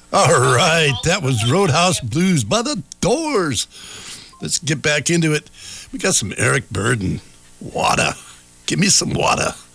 All right, that was Roadhouse Blues by the Doors. Let's get back into it. We got some Eric Burdon. Water. Give me some water.